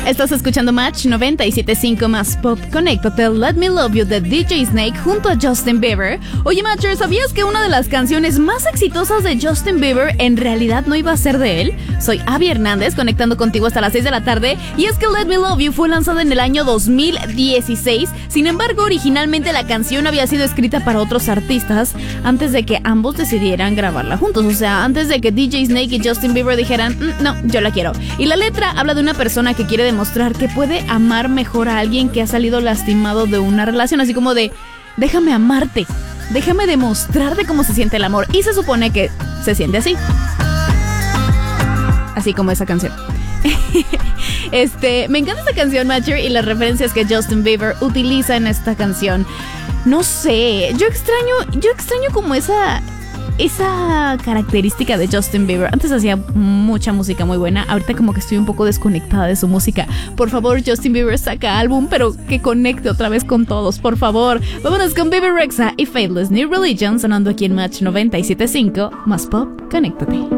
Estás escuchando Match 97.5 más Pop. Conéctate, Let Me Love You de DJ Snake junto a Justin Bieber. Oye, Matcher, ¿sabías que una de las canciones más exitosas de Justin Bieber en realidad no iba a ser de él? Soy Abby Hernández, conectando contigo hasta las 6 de la tarde. Y es que Let Me Love You fue lanzada en el año 2016. Sin embargo, originalmente la canción había sido escrita para otros artistas antes de que ambos decidieran grabarla juntos. O sea, antes de que DJ Snake y Justin Bieber dijeran, no, yo la quiero. Y la letra habla de una persona que quiere demostrar que puede amar mejor a alguien que ha salido lastimado de una relación. Así como de, déjame amarte, déjame demostrarte cómo se siente el amor. Y se supone que se siente así como esa canción. Me encanta esta canción, Matcher, y las referencias que Justin Bieber utiliza en esta canción. No sé, yo extraño como esa característica de Justin Bieber. Antes hacía mucha música muy buena. Ahorita como que estoy un poco desconectada de su música. Por favor, Justin Bieber, saca álbum, pero que conecte otra vez con todos, por favor. Vámonos con Bebe Rexha y Faithless New Religion sonando aquí en Match 97.5 más Pop. Conéctate.